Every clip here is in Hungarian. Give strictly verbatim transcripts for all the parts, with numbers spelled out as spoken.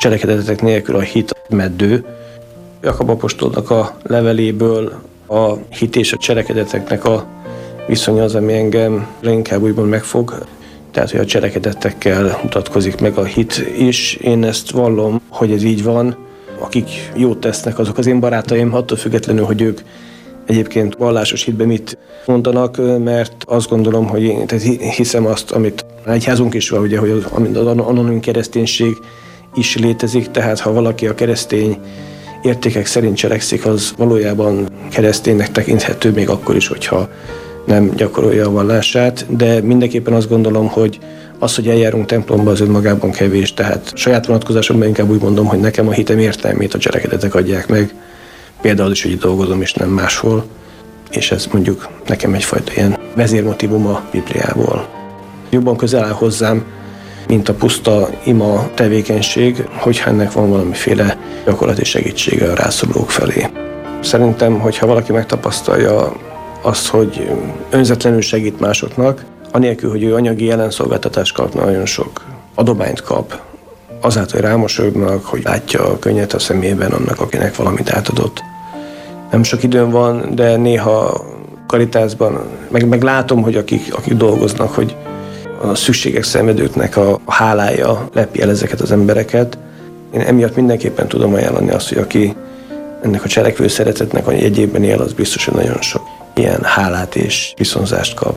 cselekedetek nélkül a hit meddő. Jakab apostolnak a leveléből a hit és a cselekedeteknek a viszonya az, ami engem leginkább újban megfog. Tehát, hogy a cselekedetekkel mutatkozik meg a hit is. Én ezt vallom, hogy ez így van. Akik jót tesznek, azok az én barátaim, attól függetlenül, hogy ők egyébként vallásos hitben mit mondanak, mert azt gondolom, hogy én tehát hiszem azt, amit egyházunk is van, ugye, hogy az anonim kereszténység is létezik, tehát ha valaki a keresztény értékek szerint cselekszik, az valójában kereszténynek tekinthető, még akkor is, hogyha nem gyakorolja a vallását, de mindenképpen azt gondolom, hogy az, hogy eljárunk templomba, az önmagában kevés, tehát saját vonatkozásomban inkább úgy mondom, hogy nekem a hitem értelmét a cselekedetek adják meg, például is, hogy itt dolgozom, és nem máshol, és ez mondjuk nekem egyfajta ilyen vezérmotívum a Bibliából. Jobban közel áll hozzám, mint a puszta ima tevékenység, hogyha ennek van valamiféle gyakorlati segítsége a rászorulók felé. Szerintem, hogyha valaki megtapasztalja azt, hogy önzetlenül segít másoknak, anélkül, hogy ő anyagi ellenszolgáltatást kap, nagyon sok adományt kap, azáltal, hogy rámosolyognak, hogy látja a könnyet a szemében annak, akinek valamit átadott. Nem sok időm van, de néha Karitásban, meg, meg látom, hogy akik, akik dolgoznak, hogy a szükséges szenvedőknek a hálája lepi el ezeket az embereket. Én emiatt mindenképpen tudom ajánlani azt, hogy aki ennek a cselekvő szeretetnek a jegyében él, az biztos, hogy nagyon sok ilyen hálát és viszonzást kap.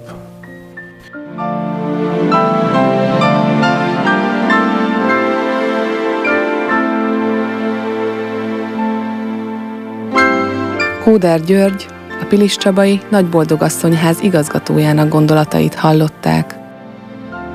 Hóder György, a Piliscsabai Nagyboldogasszonyház igazgatójának gondolatait hallották.